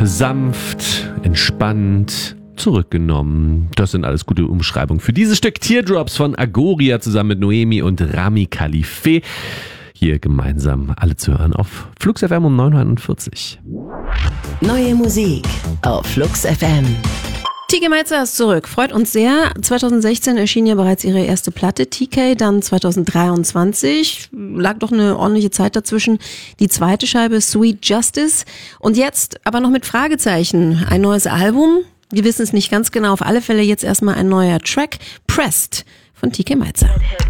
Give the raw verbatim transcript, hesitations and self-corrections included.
sanft, entspannt, zurückgenommen. Das sind alles gute Umschreibungen für dieses Stück Teardrops von Agoria zusammen mit Noemi und Rami Khalife. Hier gemeinsam alle zu hören auf Flux F M um neun Uhr einundvierzig. Neue Musik auf Flux F M. T K Maitza ist zurück, freut uns sehr. zwanzig sechzehn erschien ja bereits ihre erste Platte, T K, dann zwanzig dreiundzwanzig, lag doch eine ordentliche Zeit dazwischen, die zweite Scheibe Sweet Justice und jetzt aber noch mit Fragezeichen, ein neues Album, wir wissen es nicht ganz genau, auf alle Fälle jetzt erstmal ein neuer Track, Pressed von T K Maitza.